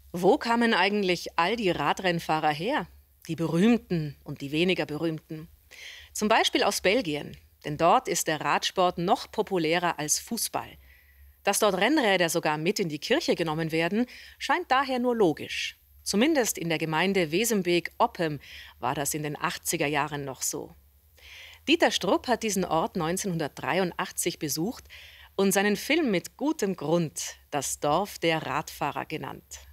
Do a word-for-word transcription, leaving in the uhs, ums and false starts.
Wo kamen eigentlich all die Radrennfahrer her? Die berühmten und die weniger berühmten. Zum Beispiel aus Belgien, denn dort ist der Radsport noch populärer als Fußball. Dass dort Rennräder sogar mit in die Kirche genommen werden, scheint daher nur logisch. Zumindest in der Gemeinde Wesenbeek-Oppem war das in den achtziger Jahren noch so. Dieter Strupp hat diesen Ort neunzehnhundertdreiundachtzig besucht und seinen Film mit gutem Grund „Das Dorf der Radfahrer“ genannt.